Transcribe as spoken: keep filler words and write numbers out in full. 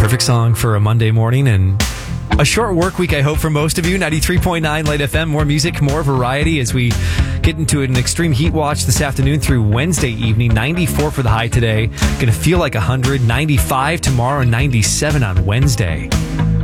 Perfect song for a Monday morning and a short work week, I hope, for most of you. ninety-three point nine Light F M. More music, more variety as we get into an extreme heat watch this afternoon through Wednesday evening. ninety-four for the high today. Going to feel like one hundred. ninety-five tomorrow and ninety-seven on Wednesday.